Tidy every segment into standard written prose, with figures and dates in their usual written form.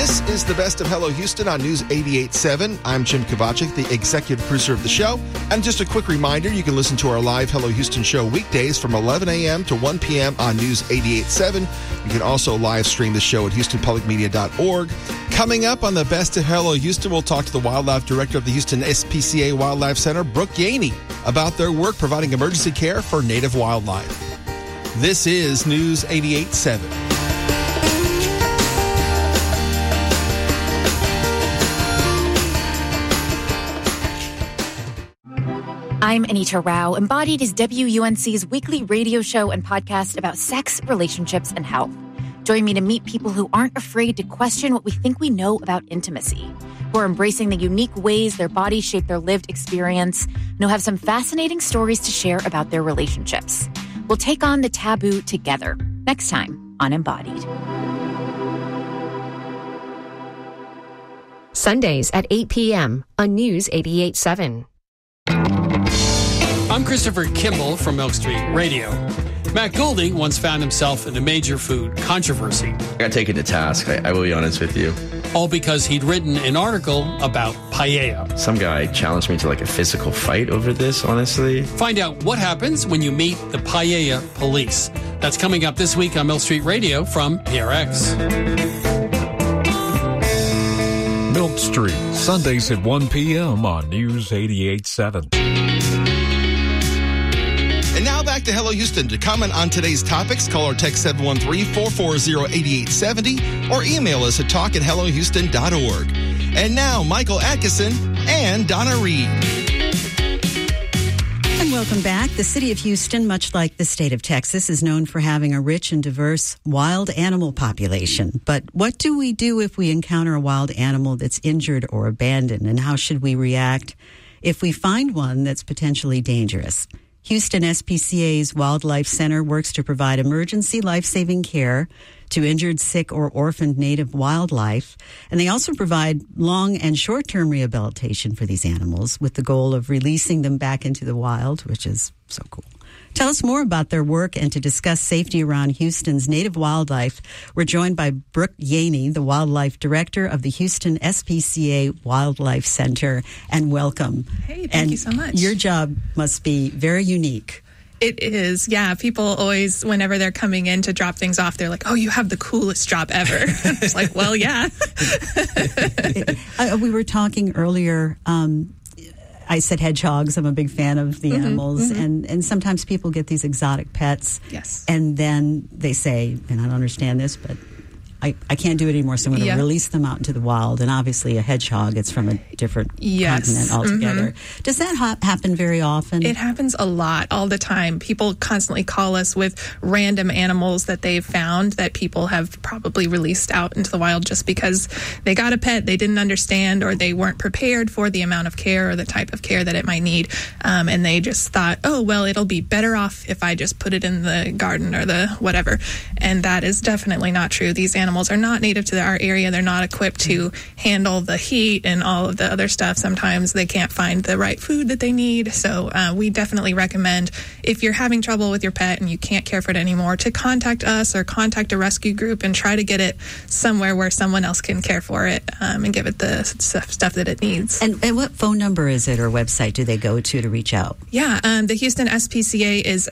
This is the best of Hello Houston on News 88.7. I'm Jim Kovacic, the executive producer of the show. And just a quick reminder, you can listen to our live Hello Houston show weekdays from 11 a.m. to 1 p.m. on News 88.7. You can also live stream the show at HoustonPublicMedia.org. Coming up on the best of Hello Houston, we'll talk to the wildlife director of the Houston SPCA Wildlife Center, Brooke Yaney, about their work providing emergency care for native wildlife. This is News 88.7. I'm Anita Rao, embodied as WUNC's weekly radio show and podcast about sex, relationships, and health. Join me to meet people who aren't afraid to question what we think we know about intimacy, who are embracing the unique ways their bodies shape their lived experience, and who have some fascinating stories to share about their relationships. We'll take on the taboo together, next time on Embodied. Sundays at 8 p.m. on News 88.7. I'm Christopher Kimball from Milk Street Radio. Matt Goulding once found himself in a major food controversy. I got taken to task, I will be honest with you. All because he'd written an article about paella. Some guy challenged me to a physical fight over this, honestly. Find out what happens when you meet the paella police. That's coming up this week on Milk Street Radio from PRX. Milk Street, Sundays at 1 p.m. on News 88.7. And now back to Hello Houston. To comment on today's topics, call or text 713-440-8870 or email us at talk@hellohouston.org. And now, Michael Atkinson and Donna Reed. And welcome back. The city of Houston, much like the state of Texas, is known for having a rich and diverse wild animal population. But what do we do if we encounter a wild animal that's injured or abandoned? And how should we react if we find one that's potentially dangerous? Houston SPCA's Wildlife Center works to provide emergency life-saving care to injured, sick, or orphaned native wildlife. And they also provide long and short-term rehabilitation for these animals with the goal of releasing them back into the wild, which is so cool. Tell us more about their work and to discuss safety around Houston's native wildlife, we're joined by Brooke Yaney, the wildlife director of the Houston SPCA Wildlife Center. And welcome. Hey, thank you so much. Your job must be very unique. It is, yeah. People always, whenever they're coming in to drop things off, they're like, oh, you have the coolest job ever. It's like, well, yeah. We were talking earlier, I said hedgehogs. I'm a big fan of the animals. And sometimes people get these exotic pets. Yes. And then they say, and I don't understand this, but I can't do it anymore, so I'm going to release them out into the wild. And obviously a hedgehog, it's from a different continent altogether. Does that happen very often? It happens a lot, all the time. People constantly call us with random animals that they've found that people have probably released out into the wild just because they got a pet, they didn't understand, or they weren't prepared for the amount of care or the type of care that it might need. And they just thought, oh, well, it'll be better off if I just put it in the garden or the whatever. And that is definitely not true. These animals are not native to our area. They're not equipped to handle the heat and all of the other stuff. Sometimes they can't find the right food that they need. So we definitely recommend, if you're having trouble with your pet and you can't care for it anymore, to contact us or contact a rescue group and try to get it somewhere where someone else can care for it and give it the stuff that it needs. And what phone number is it or website do they go to reach out? Yeah, the Houston SPCA is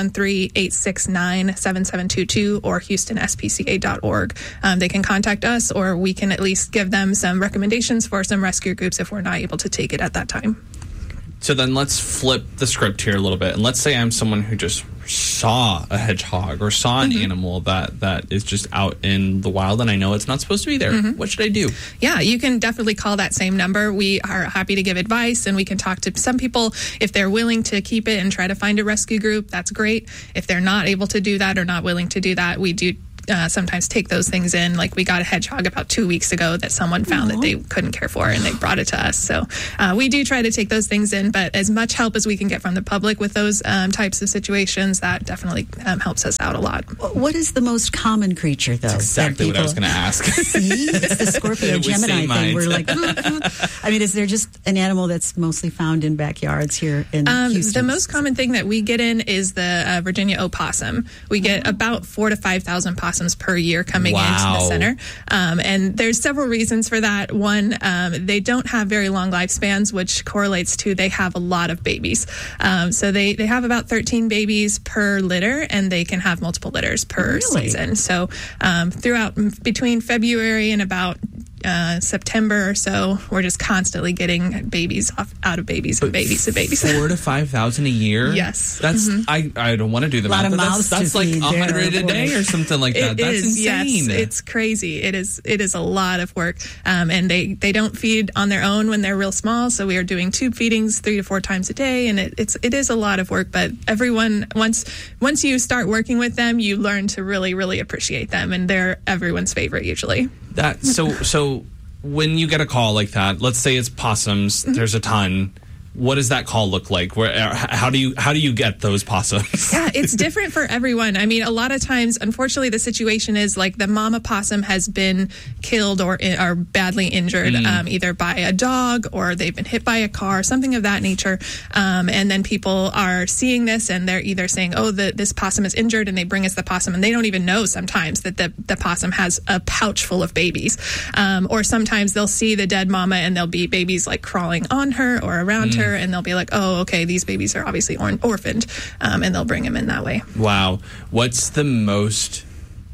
713-869-7722 or HoustonSPCA.org. They can contact us, or we can at least give them some recommendations for some rescue groups if we're not able to take it at that time. So then let's flip the script here a little bit. And let's say I'm someone who just saw a hedgehog or saw an animal that is just out in the wild and I know it's not supposed to be there. What should I do? Yeah, you can definitely call that same number. We are happy to give advice, and we can talk to some people. If they're willing to keep it and try to find a rescue group, that's great. If they're not able to do that or not willing to do that, we do sometimes take those things in. Like we got a hedgehog about 2 weeks ago that someone found that they couldn't care for, and they brought it to us. So we do try to take those things in, but as much help as we can get from the public with those types of situations, that definitely helps us out a lot. What is the most common creature, though? That's exactly what I was going to ask. See, it's the Scorpio Gemini thing. We're like, I mean, is there just an animal that's mostly found in backyards here in Houston? The most common thing that we get in is the Virginia opossum. We get about 4,000 to 5,000 possums possums per year coming into the center. And there's several reasons for that. One, they don't have very long lifespans, which correlates to they have a lot of babies. So they have about 13 babies per litter, and they can have multiple litters per season. So throughout between February and about September or so, we're just constantly getting babies out of babies and babies and babies. 4,000 to 5,000 a year. Yes, that's I don't want to do the math. That's like 100 a day or something like that. That's insane. Yes, it's crazy. It is a lot of work, and they don't feed on their own when they're real small. So we are doing tube feedings 3 to 4 times a day, and it is a lot of work. But everyone once you start working with them, you learn to really, really appreciate them, and they're everyone's favorite usually. So when you get a call like that, let's say it's possums, there's a ton. What does that call look like? How do you get those possums? Yeah, it's different for everyone. I mean, a lot of times, unfortunately, the situation is like the mama possum has been killed or badly injured, either by a dog or they've been hit by a car, something of that nature. And then people are seeing this and they're either saying, "Oh, this possum is injured," and they bring us the possum, and they don't even know sometimes that the possum has a pouch full of babies. Or sometimes they'll see the dead mama and there'll be babies like crawling on her or around her. And they'll be like, "Oh, okay, these babies are obviously orphaned," and they'll bring them in that way. Wow. What's the most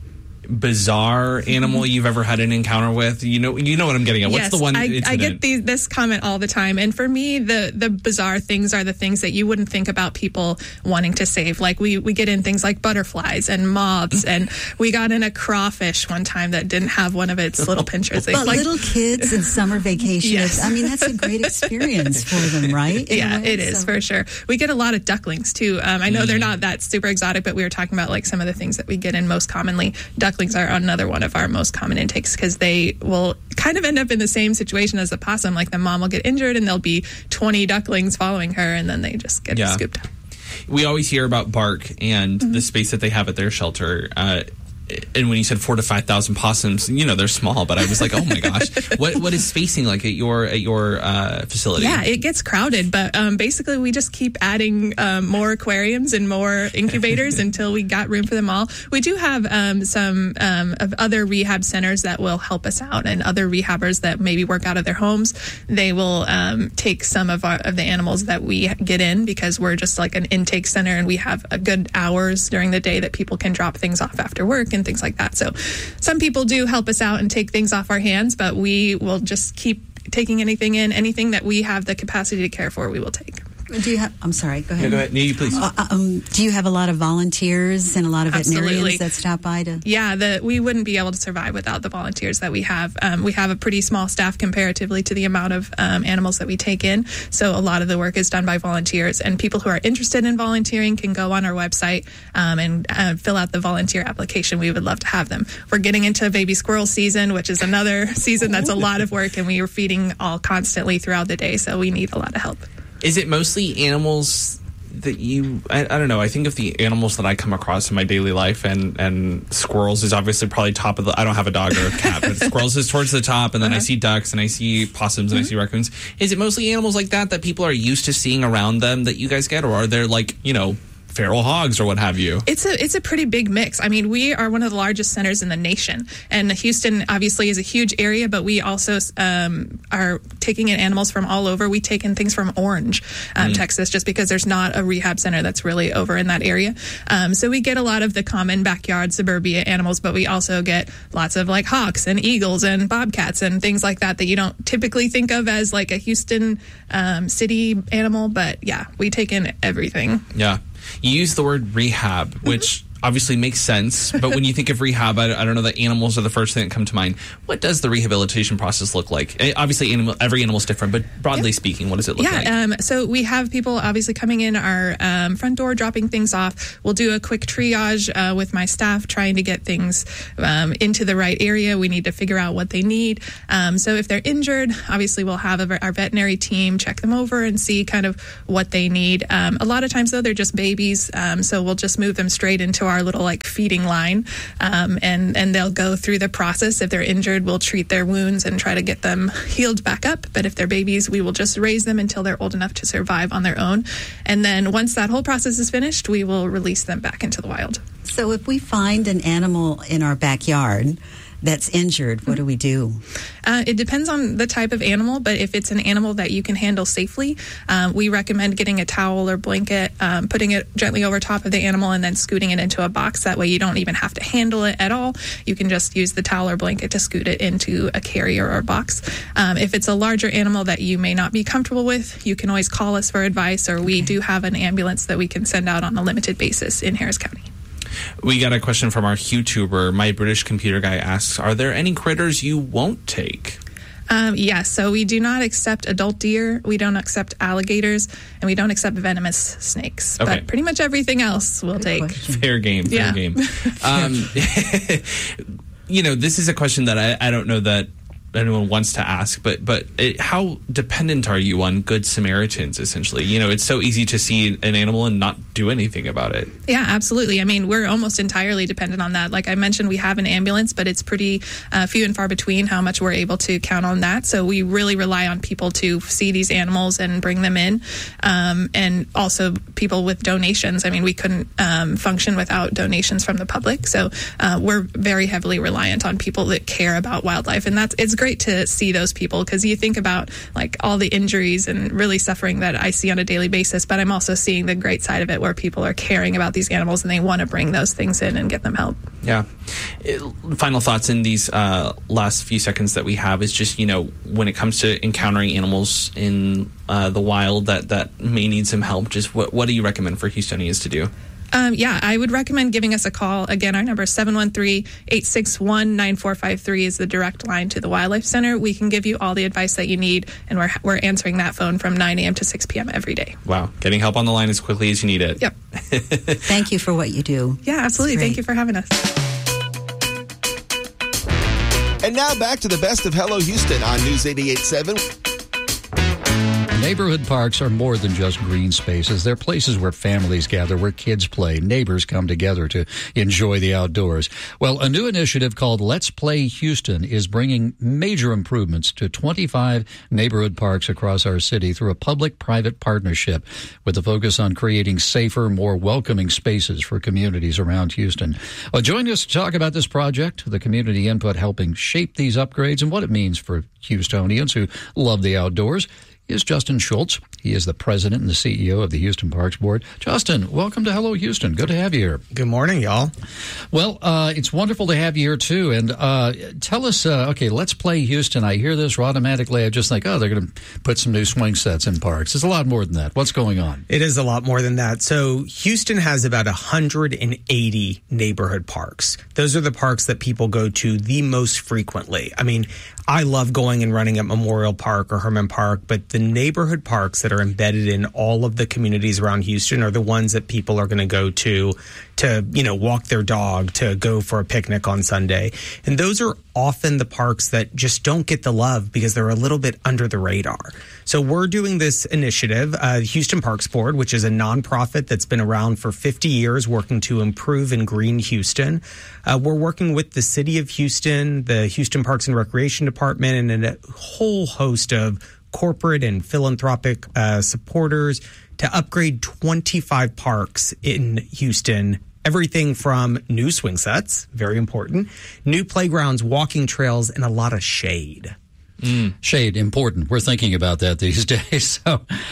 bizarre animal you've ever had an encounter with? You know what I'm getting at. What's the one incident? I get this comment all the time, and for me, the bizarre things are the things that you wouldn't think about people wanting to save. Like we get in things like butterflies and moths, and we got in a crawfish one time that didn't have one of its little pinchers. But little kids in summer vacation, yes. I mean, that's a great experience for them, right? Yeah, it is for sure. We get a lot of ducklings too. I know they're not that super exotic, but we were talking about like some of the things that we get in most commonly. Ducklings are another one of our most common intakes because they will kind of end up in the same situation as the possum. Like the mom will get injured and there'll be 20 ducklings following her, and then they just get scooped up. We always hear about bark and the space that they have at their shelter. And when you said 4,000 to 5,000 possums, they're small, but I was like, oh my gosh, what is spacing like at your facility? Yeah, it gets crowded, but basically we just keep adding more aquariums and more incubators until we got room for them all. We do have some of other rehab centers that will help us out, and other rehabbers that maybe work out of their homes. They will take some of the animals that we get in, because we're just like an intake center, and we have a good hours during the day that people can drop things off after work and things like that. So some people do help us out and take things off our hands, but we will just keep taking anything in. Anything that we have the capacity to care for, we will take. Do you have? I'm sorry. Go ahead. No, go ahead. No, please. Do you have a lot of volunteers and a lot of veterinarians that stop by to? Yeah, we wouldn't be able to survive without the volunteers that we have. We have a pretty small staff comparatively to the amount of animals that we take in. So a lot of the work is done by volunteers, and people who are interested in volunteering can go on our website and fill out the volunteer application. We would love to have them. We're getting into baby squirrel season, which is another season that's a lot of work, and we are feeding all constantly throughout the day. So we need a lot of help. Is it mostly animals that I don't know. I think of the animals that I come across in my daily life, and squirrels is obviously probably top of the... I don't have a dog or a cat, but squirrels is towards the top, and then I see ducks, and I see possums, and I see raccoons. Is it mostly animals like that people are used to seeing around them that you guys get, or are there feral hogs or what have you? It's a pretty big mix. I mean, we are one of the largest centers in the nation, and Houston obviously is a huge area, but we also are taking in animals from all over. We take in things from Orange, Texas, just because there's not a rehab center that's really over in that area. So we get a lot of the common backyard suburbia animals, but we also get lots of like hawks and eagles and bobcats and things like that you don't typically think of as like a Houston city animal. But yeah, we take in everything. Yeah. You use the word rehab, which obviously makes sense, but when you think of rehab, I don't know that animals are the first thing that come to mind. What does the rehabilitation process look like? Obviously, every animal is different, but broadly speaking, what does it look like? So we have people obviously coming in our front door, dropping things off. We'll do a quick triage with my staff, trying to get things into the right area. We need to figure out what they need. So if they're injured, obviously we'll have our veterinary team check them over and see kind of what they need. A lot of times, though, they're just babies, so we'll just move them straight into our little like feeding line, and they'll go through the process. If they're injured, we'll treat their wounds and try to get them healed back up. But if they're babies, we will just raise them until they're old enough to survive on their own. And then once that whole process is finished, we will release them back into the wild. So if we find an animal in our backyard that's injured, what do we do? It depends on the type of animal, but if it's an animal that you can handle safely, we recommend getting a towel or blanket, putting it gently over top of the animal, and then scooting it into a box. That way you don't even have to handle it at all. You can just use the towel or blanket to scoot it into a carrier or box. If it's a larger animal that you may not be comfortable with, you can always call us for advice, or we do have an ambulance that we can send out on a limited basis in Harris County. We got a question from our YouTuber. My British Computer Guy asks, are there any critters you won't take? Yes, so we do not accept adult deer, we don't accept alligators, and we don't accept venomous snakes. Okay. But pretty much everything else we'll take. Fair game. This is a question that I don't know that anyone wants to ask, but how dependent are you on Good Samaritans, essentially? It's so easy to see an animal and not do anything about it. Yeah, absolutely. I mean, we're almost entirely dependent on that. Like I mentioned, we have an ambulance, but it's pretty few and far between how much we're able to count on that. So we really rely on people to see these animals and bring them in. And also people with donations. I mean, we couldn't function without donations from the public. So we're very heavily reliant on people that care about wildlife. And it's great to see those people, because you think about like all the injuries and really suffering that I see on a daily basis, but I'm also seeing the great side of it where people are caring about these animals and they want to bring those things in and get them help. Yeah. Final thoughts in these last few seconds that we have is just, when it comes to encountering animals in the wild that may need some help, just what do you recommend for Houstonians to do? I would recommend giving us a call. Again, our number is 713-861-9453 is the direct line to the Wildlife Center. We can give you all the advice that you need, and we're answering that phone from 9 a.m. to 6 p.m. every day. Wow. Getting help on the line as quickly as you need it. Yep. Thank you for what you do. Yeah, absolutely. Thank you for having us. And now back to the best of Hello Houston on News 88.7. Neighborhood parks are more than just green spaces. They're places where families gather, where kids play, neighbors come together to enjoy the outdoors. Well, a new initiative called Let's Play Houston is bringing major improvements to 25 neighborhood parks across our city through a public-private partnership with a focus on creating safer, more welcoming spaces for communities around Houston. Joining us to talk about this project, the community input helping shape these upgrades, and what it means for Houstonians who love the outdoors, is Justin Schultz. He is the president and the CEO of the Houston Parks Board. Justin, welcome to Hello Houston. Good to have you here. Good morning, y'all. Well, it's wonderful to have you here, too. And tell us, Let's Play Houston. I hear this automatically. I just think, they're going to put some new swing sets in parks. It's a lot more than that. What's going on? It is a lot more than that. So Houston has about 180 neighborhood parks. Those are the parks that people go to the most frequently. I mean, I love going and running at Memorial Park or Herman Park, but the neighborhood parks that are embedded in all of the communities around Houston are the ones that people are going to go to walk their dog, to go for a picnic on Sunday. And those are often the parks that just don't get the love because they're a little bit under the radar. So we're doing this initiative, Houston Parks Board, which is a nonprofit that's been around for 50 years working to improve and green Houston. We're working with the City of Houston, the Houston Parks and Recreation Department, and a whole host of corporate and philanthropic supporters to upgrade 25 parks in Houston. Everything from new swing sets, very important, new playgrounds, walking trails, and a lot of shade. Shade, important. We're thinking about that these days.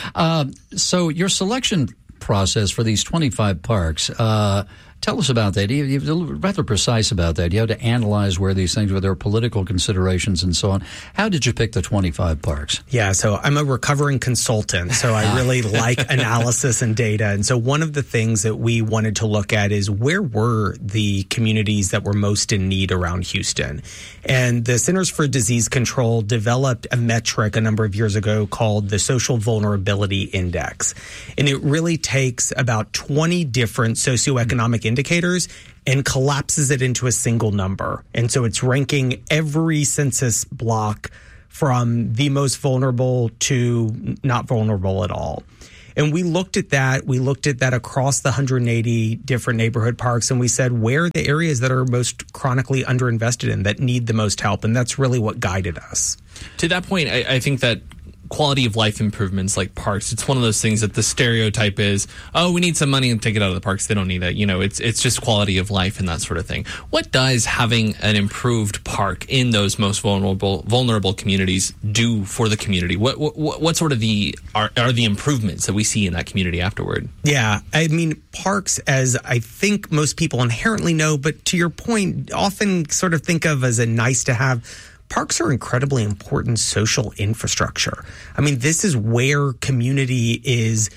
So your selection process for these 25 parks, tell us about that. You're rather precise about that. You have to analyze where these things, where there are political considerations and so on. How did you pick the 25 parks? Yeah, so I'm a recovering consultant, so I really like analysis and data. And so one of the things that we wanted to look at is where were the communities that were most in need around Houston? And the Centers for Disease Control developed a metric a number of years ago called the Social Vulnerability Index. And it really takes about 20 different socioeconomic indicators and collapses it into a single number. And so it's ranking every census block from the most vulnerable to not vulnerable at all. And we looked at that. We looked at that across the 180 different neighborhood parks, and we said, where are the areas that are most chronically underinvested in, that need the most help? And that's really what guided us. To that point, I think that quality of life improvements like parks, it's one of those things that the stereotype is, oh, we need some money and take it out of the parks. They don't need it. It's just quality of life and that sort of thing. What does having an improved park in those most vulnerable communities do for the community? What sort of are the improvements that we see in that community afterward? Yeah, I mean, parks, as I think most people inherently know, but to your point, often sort of think of as a nice to have, parks are incredibly important social infrastructure. I mean, this is where community is,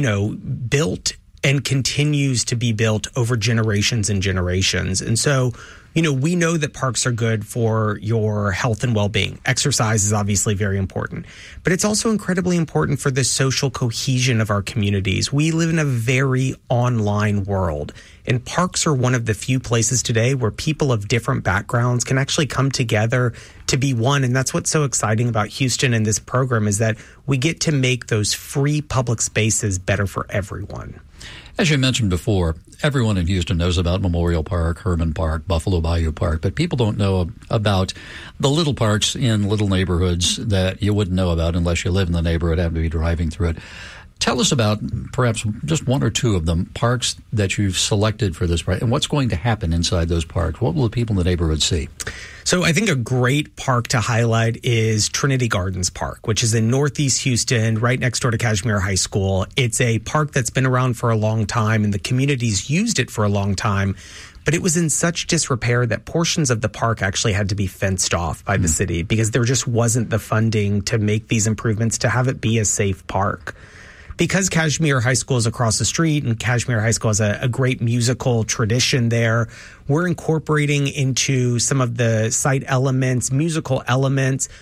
built and continues to be built over generations and generations. And so, we know that parks are good for your health and well-being. Exercise is obviously very important, but it's also incredibly important for the social cohesion of our communities. We live in a very online world, and parks are one of the few places today where people of different backgrounds can actually come together to be one. And that's what's so exciting about Houston and this program, is that we get to make those free public spaces better for everyone. As you mentioned before, everyone in Houston knows about Memorial Park, Herman Park, Buffalo Bayou Park, but people don't know about the little parks in little neighborhoods that you wouldn't know about unless you live in the neighborhood, have to be driving through it. Tell us about perhaps just one or two of them, parks that you've selected for this park, and what's going to happen inside those parks. What will the people in the neighborhood see? So I think a great park to highlight is Trinity Gardens Park, which is in Northeast Houston, right next door to Kashmere High School. It's a park that's been around for a long time, and the community's used it for a long time. But it was in such disrepair that portions of the park actually had to be fenced off by the city because there just wasn't the funding to make these improvements to have it be a safe park. Because Kashmere High School is across the street and Kashmere High School has a great musical tradition there, we're incorporating into some of the site elements, musical elements.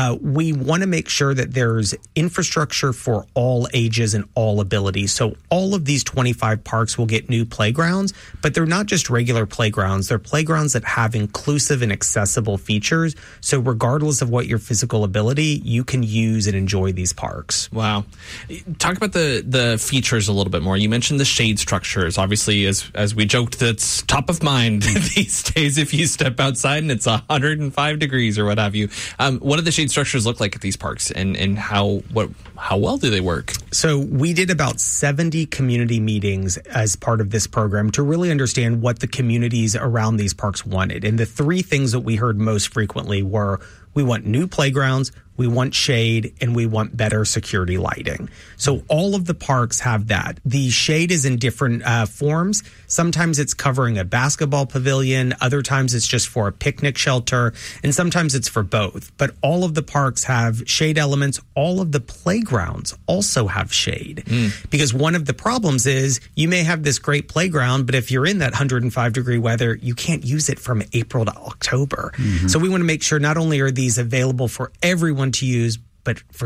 We want to make sure that there's infrastructure for all ages and all abilities. So all of these 25 parks will get new playgrounds, but they're not just regular playgrounds. They're playgrounds that have inclusive and accessible features. So regardless of what your physical ability, you can use and enjoy these parks. Wow. Talk about the features a little bit more. You mentioned the shade structures. Obviously, as we joked, that's top of mind these days if you step outside and it's 105 degrees or what have you. What are the shade structures look like at these parks, and how well do they work? So we did about 70 community meetings as part of this program to really understand what the communities around these parks wanted. And the three things that we heard most frequently were, we want new playgrounds, we want shade, and we want better security lighting. So all of the parks have that. The shade is in different forms. Sometimes it's covering a basketball pavilion. Other times it's just for a picnic shelter. And sometimes it's for both. But all of the parks have shade elements. All of the playgrounds also have shade. Because one of the problems is you may have this great playground, but if you're in that 105-degree weather, you can't use it from April to October. So we want to make sure not only are these available for everyone to use, but for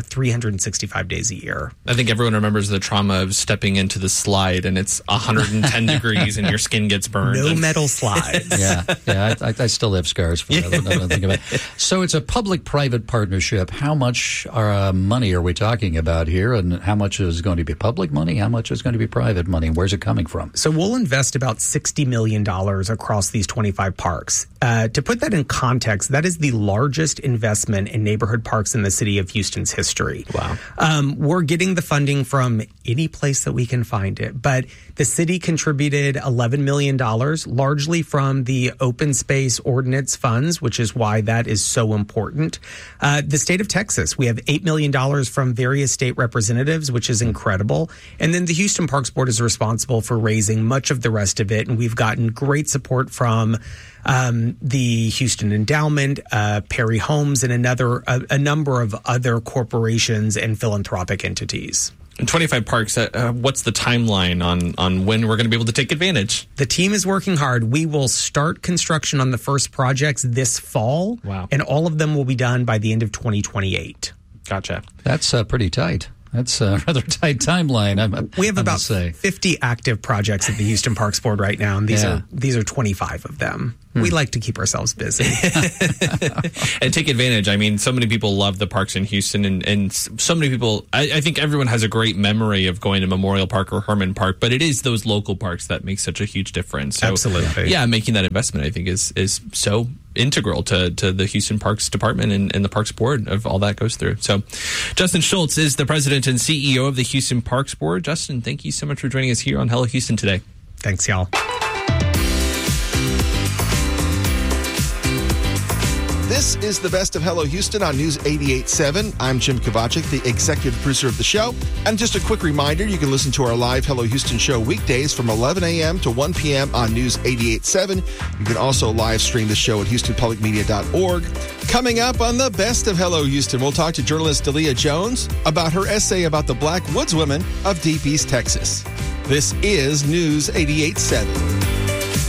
365 days a year. I think everyone remembers the trauma of stepping into the slide and it's 110 degrees and your skin gets burned. No metal slides. I still have scars for that. I don't think about it. So it's a public-private partnership. How much money are we talking about here, and how much is going to be public money? How much is going to be private money? Where's it coming from? So we'll invest about $60 million across these 25 parks. To put that in context, that is the largest investment in neighborhood parks in the city of Houston's history. Wow. We're getting the funding from any place that we can find it, but the city contributed $11 million, largely from the open space ordinance funds, which is why that is so important. The state of Texas, we have $8 million from various state representatives, which is incredible. And then the Houston Parks Board is responsible for raising much of the rest of it. And we've gotten great support from the Houston Endowment, Perry Homes, and a number of other corporations and philanthropic entities. In 25 parks, what's the timeline on when we're going to be able to take advantage? The team is working hard. We will start construction on the first projects this fall. Wow. And all of them will be done by the end of 2028. Gotcha. That's pretty tight. That's a rather tight timeline. We have about 50 active projects at the Houston Parks Board right now, and these are 25 of them. We like to keep ourselves busy. And take advantage. I mean, so many people love the parks in Houston, and so many people, I think everyone has a great memory of going to Memorial Park or Herman Park, but it is those local parks that make such a huge difference. So, absolutely. Yeah, making that investment, I think, is so integral to the Houston Parks Department and the Parks Board of all that goes through. So Justin Schultz is the president and CEO of the Houston Parks Board. Justin, thank you so much for joining us here on Hello Houston today. Thanks, y'all. This is the best of Hello Houston on News 88.7. I'm Jim Kovacic, the executive producer of the show. And just a quick reminder, you can listen to our live Hello Houston show weekdays from 11 a.m. to 1 p.m. on News 88.7. You can also live stream the show at HoustonPublicMedia.org. Coming up on the best of Hello Houston, we'll talk to journalist Dalia Jones about her essay about the Black Woodswomen of Deep East Texas. This is News 88.7.